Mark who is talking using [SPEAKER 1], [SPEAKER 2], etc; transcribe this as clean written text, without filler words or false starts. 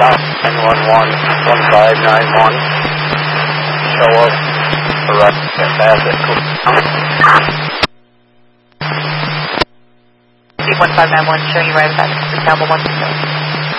[SPEAKER 1] 911-1591. Show up for right at Bassett.
[SPEAKER 2] C1591 showing you right at that. Down 1.